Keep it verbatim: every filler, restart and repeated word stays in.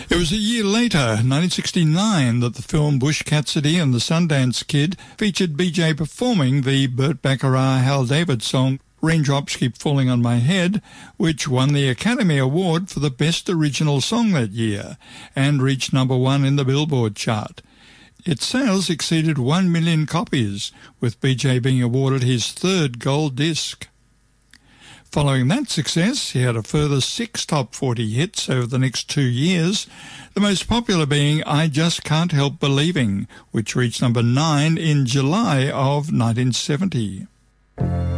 It was a year later, nineteen sixty-nine, that the film Bush Cassidy and the Sundance Kid featured B J performing the Burt Bacharach Hal David song Raindrops Keep Falling on My Head, which won the Academy Award for the Best Original Song that year and reached number one in the Billboard chart. Its sales exceeded one million copies, with B J being awarded his third gold disc. Following that success, he had a further six top forty hits over the next two years, the most popular being I Just Can't Help Believing, which reached number nine in July of nineteen seventy.